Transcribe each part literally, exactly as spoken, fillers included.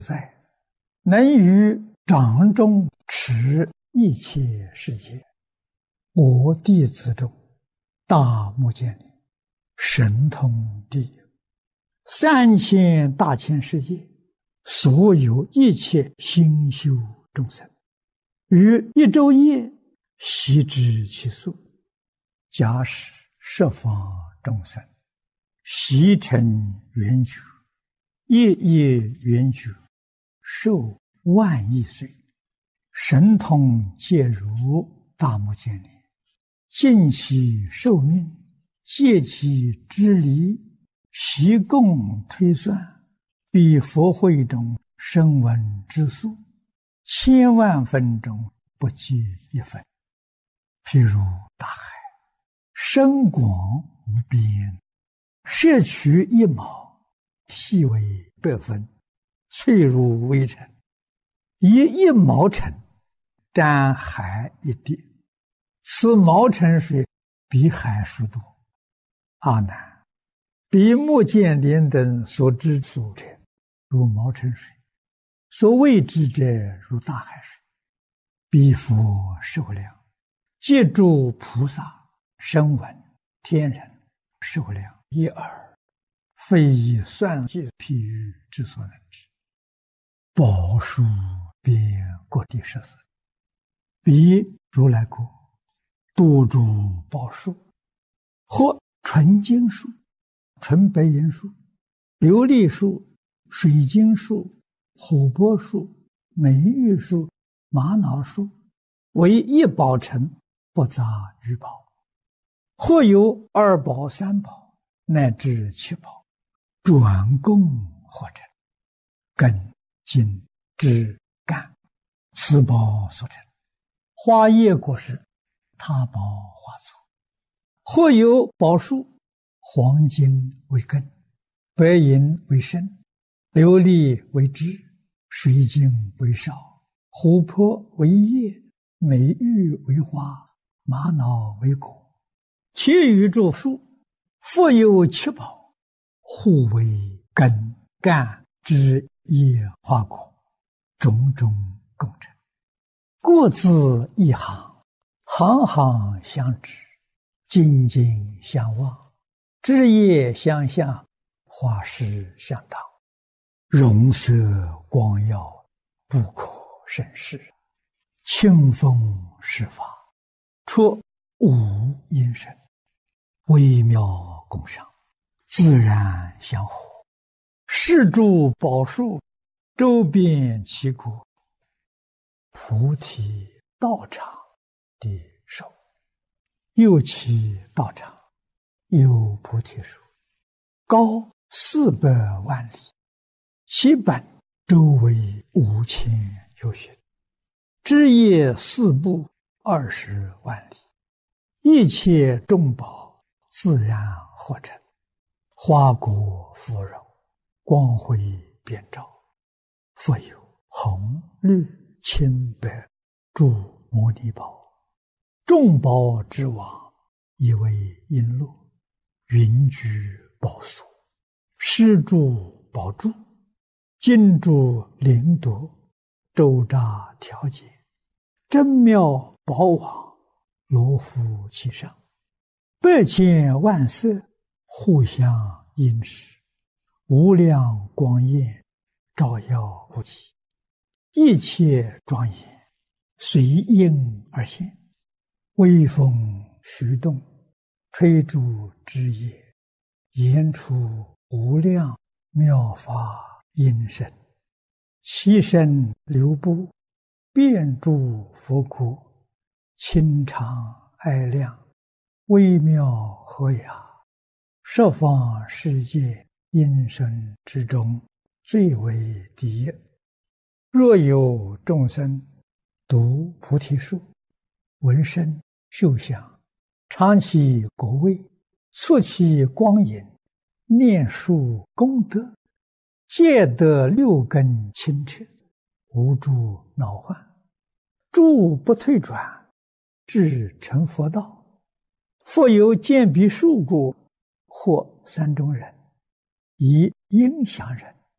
在，能于掌中持一切世界。我弟子中，大目犍连，神通第一。三千大千世界，所有一切心修众生，于一昼夜悉知其数。假使十方众生，悉成圆觉，夜夜圆觉，寿万亿岁，神通皆如大目犍连，尽其寿命，借其支离，悉共推算，比佛会中声闻之数，千万分中不及一分。譬如大海，深广无边，摄取一毛，细为百分，脆如微尘，以一毛尘沾海一滴，此毛尘水比海数多。阿难，比目犍连等所知数者，如毛尘水；所谓之者，如大海水。彼佛寿量，皆诸菩萨、声闻、天人寿量一耳，非以算计譬喻之所能知。宝树遍各地十四，彼如来国多诸宝树，或纯金树、纯白银树、琉璃树、水晶树、琥珀树、美玉树、玛瑙树，为一宝城，不杂于宝。或有二宝、三宝，乃至七宝，转供或成，根、茎、枝、干，此宝所成。花叶果实，他宝花簇。或有宝树，黄金为根，白银为身，琉璃为枝，水晶为少，琥珀为叶，美玉为花，玛瑙为果。其余诸树，复有七宝，互为根、干、枝、叶、花、果，种种共成。各自一行，行行相知，紧紧相望，枝叶相向，花实相当，容色光耀，不可胜视。清风施法，出无因声，微妙共赏，自然相合。是诸宝树，周遍其国，菩提道场的手。又其道场，有菩提树，高四百万里，其本周围五千由旬，枝叶四部二十万里，一切众宝自然合成，花果芙蓉，光辉遍照。复有红、绿、青、白诸摩尼宝，众宝之王，以为璎珞，云居宝所，施诸宝柱，金珠灵夺，周匝调节，真妙宝网，罗敷其上，百千万色，互相映饰，无量光焰，照耀不齐，一切庄严，随应而现。微风徐动，吹竹枝叶，言出无量妙法音声。其身流布，遍诸佛国，清常爱亮，微妙和雅，十方世界音声之中，最为第一。若有众生读菩提树，闻声嗅香，尝其果味，触其光影，念树功德，皆得六根清澈，无诸恼患，诸不退转，至成佛道。复有见彼树故，或三种人：一应祥人，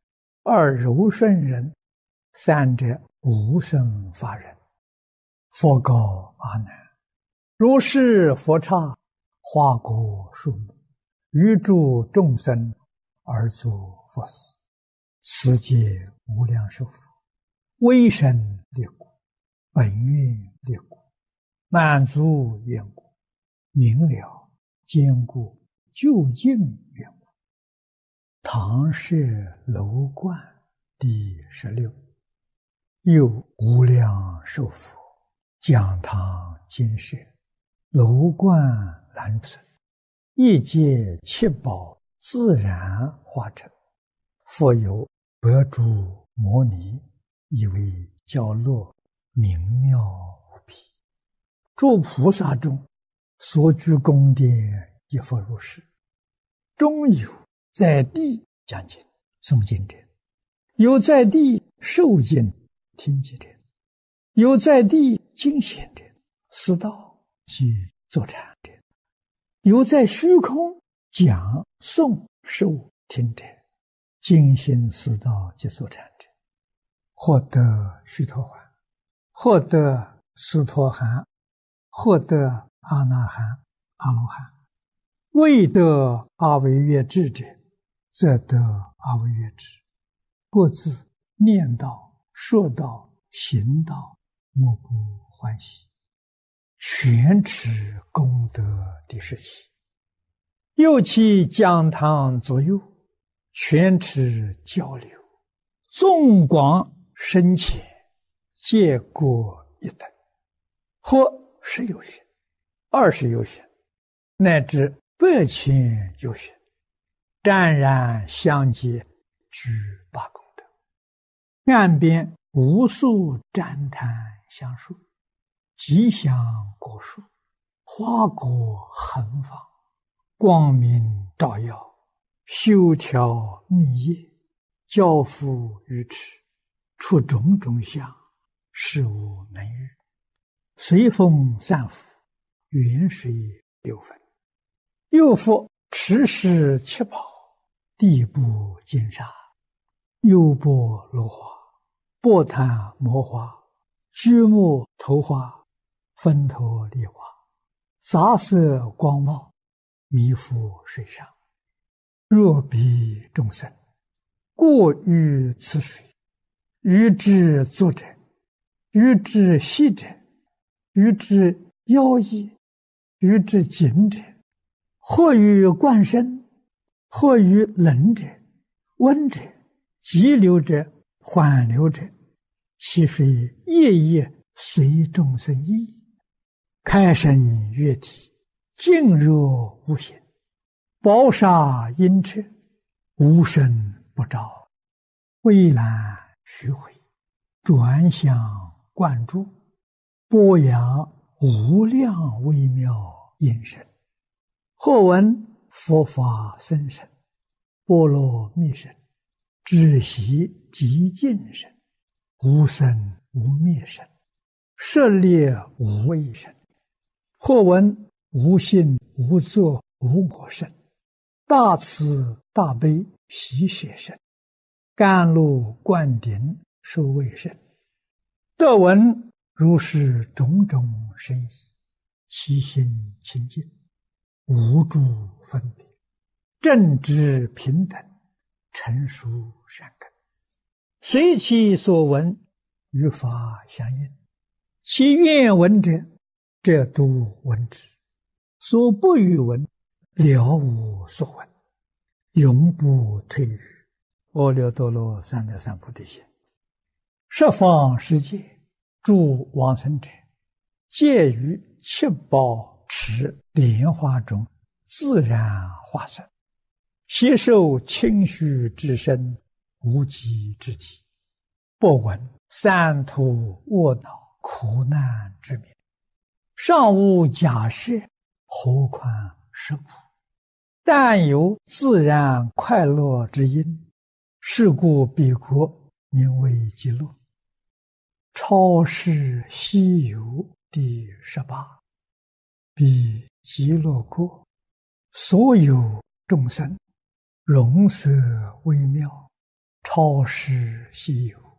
二柔顺人，三者无生法忍。佛告阿难：如是佛刹，花果树木，余诸众生而作佛事，此皆无量寿佛，威神力故，本愿力故，满足缘故，明了坚固究竟缘故。唐舍楼观第十六。又无量寿佛讲堂金舍，楼观兰存，一界七宝自然化成。复有百诸摩尼，以为教乐明妙无比。诸菩萨中所居宫殿，亦复如是。中有在地讲经诵经者，有在地受经听经者，有在地经显者，思道及坐禅者，有在虚空讲诵受听者，精心思道及坐禅者，获得须陀洹，获得斯陀含，获得阿那含、阿罗汉。未得阿惟越致者，则得阿惟越致。各自念道、说道、行道，莫不欢喜。全持功德第十七。又其讲堂左右，全持交流，纵广深浅，皆各一等，或十有许，二十有许，乃至百千有许，湛然相接，具八功德。岸边无数旃檀香树，吉祥果树，花果横放，光明照耀，修条密叶，交付于持，出种种相，事无能遇。随风散伏，远水流分。又复持世七宝，地部金沙，优波罗花，波檀摩花，居木头花，分头梨花，杂色光茂，弥覆水上。若彼众生过于此水，于之作者，于之息者，于之妖异，于之紧者，或于灌身，或于冷者、温者、急流者、缓流者，其水夜夜随众生意，开生月体，静若无形，宝沙阴彻，无声不照，蔚蓝虚毁，转向灌注，播扬无量微妙音声。或闻佛法甚深，波罗蜜声，止息极尽声，无生无灭声，舍猎无畏声。或闻无信无作无我声，大慈大悲喜舍声，甘露灌顶受畏声。得闻如是种种深意，其心清净，无诸分别，正直平等，成熟善根，随其所闻，与法相应。其愿闻者，则都闻之；所不欲闻，了无所闻，永不退于阿耨多罗三藐三菩提心。十方世界诸往生者，皆于七宝池莲花中自然化身，悉受清虚之身，无极之体，不闻三途卧恼苦难之名，尚无假设，何况是苦？但有自然快乐之因，是故彼国名为极乐。超世西游第十八。彼极乐国，所有众生容色微妙， 超世稀有，